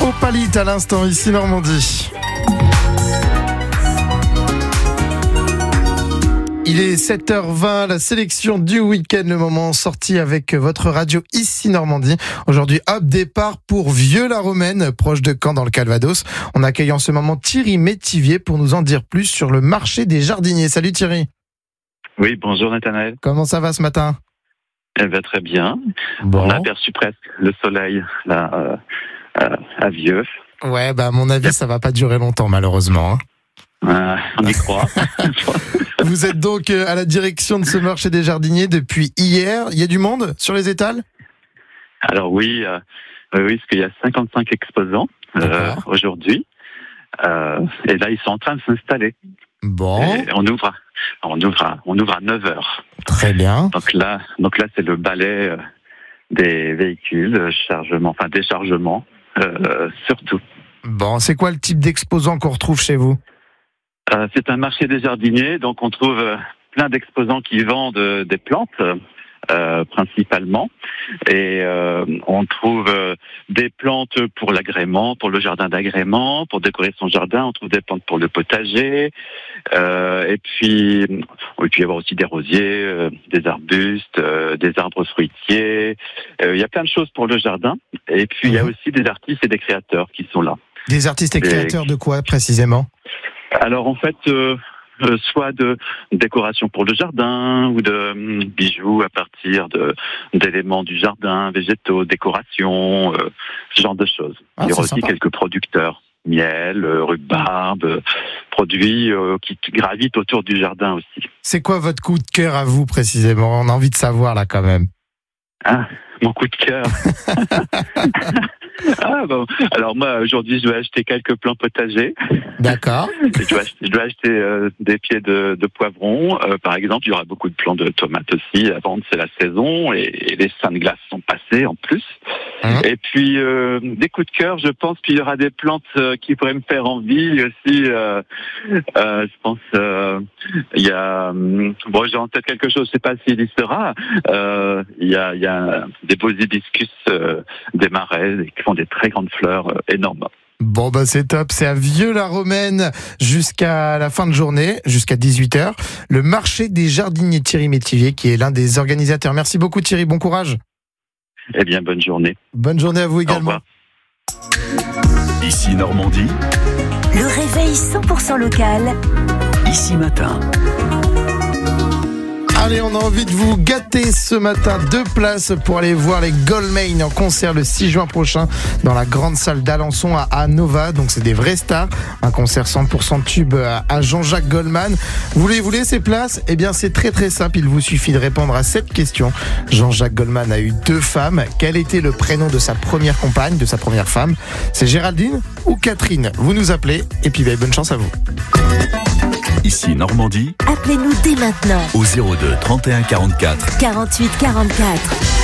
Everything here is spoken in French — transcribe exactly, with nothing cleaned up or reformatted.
Opalit à l'instant, ici Normandie. Il est sept heures vingt, la sélection du week-end, le moment sorti avec votre radio ici Normandie. Aujourd'hui, hop, départ pour Vieux-la-Romaine, proche de Caen dans le Calvados. On accueille en ce moment Thierry Métivier pour nous en dire plus sur le marché des jardiniers. Salut Thierry. Oui, bonjour Nathanaël. Comment ça va ce matin ? Eh bien, très bien. Bon. On a aperçu presque le soleil là, euh, euh, à Vieux. Ouais, bah à mon avis, ça va pas durer longtemps malheureusement. Hein. Euh, on y croit. Vous êtes donc à la direction de ce marché des jardiniers depuis hier. Il y a du monde sur les étals ? Alors oui, euh, oui, parce qu'il y a cinquante-cinq exposants euh, aujourd'hui. Euh, et là, ils sont en train de s'installer. Bon. Et on ouvre, on ouvre, à, on ouvre à neuf heures. Très bien. Donc là, donc là, c'est le balai euh, des véhicules, chargement, enfin déchargement, euh, surtout. Bon, c'est quoi le type d'exposant qu'on retrouve chez vous ? Euh, c'est un marché des jardiniers, donc on trouve euh, plein d'exposants qui vendent euh, des plantes, euh, principalement, et euh, on trouve euh, des plantes pour l'agrément, pour le jardin d'agrément, pour décorer son jardin. On trouve des plantes pour le potager, euh, et puis il peut y avoir aussi des rosiers, euh, des arbustes, euh, des arbres fruitiers. Euh, il y a plein de choses pour le jardin, et puis il y a aussi des artistes et des créateurs qui sont là. Des artistes et créateurs et... de quoi précisément ? Alors en fait, euh, euh, soit de décoration pour le jardin ou de euh, bijoux à partir de d'éléments du jardin, végétaux, décoration, euh, ce genre de choses. Ah, il y aura aussi sympa. Quelques producteurs, miel, euh, rhubarbe, euh, produits euh, qui gravitent autour du jardin aussi. C'est quoi votre coup de cœur à vous précisément ? On a envie de savoir là quand même. Ah, mon coup de cœur. Ah bon, alors moi aujourd'hui je dois acheter quelques plants potagers. D'accord. Je dois acheter, je dois acheter euh, des pieds de, de poivrons, euh, par exemple. Il y aura beaucoup de plants de tomates aussi. À vendre, c'est la saison et, et les seins de glace sont passés en plus. Mmh. Et puis euh, des coups de cœur, je pense qu'il y aura des plantes euh, qui pourraient me faire envie aussi. Euh, euh, je pense euh, il y a bon j'ai en tête quelque chose. Je sais pas s'il y sera. Euh, il y a il y a des beaux hibiscus, euh, des marais qui font des très grandes fleurs euh, énormes. Bon bah c'est top, c'est à Vieux-la-Romaine jusqu'à la fin de journée, jusqu'à dix-huit heures. Le marché des jardiniers Thierry Métivier qui est l'un des organisateurs. Merci beaucoup Thierry, bon courage. Eh bien bonne journée. Bonne journée à vous également. Au revoir. Ici Normandie. Le réveil cent pour cent local. Ici Matin. Allez, on a envie de vous gâter ce matin. Deux places pour aller voir les Goldman en concert le six juin prochain dans la grande salle d'Alençon à Nova. Donc c'est des vrais stars. Un concert cent pour cent tube à Jean-Jacques Goldman. Voulez, voulez ces places ? Eh bien c'est très très simple. Il vous suffit de répondre à cette question. Jean-Jacques Goldman a eu deux femmes. Quel était le prénom de sa première compagne, de sa première femme ? C'est Géraldine ou Catherine ? Vous nous appelez et puis bah, bonne chance à vous. Ici Normandie. Appelez-nous dès maintenant au zéro deux trente et un quarante-quatre quarante-huit quarante-quatre.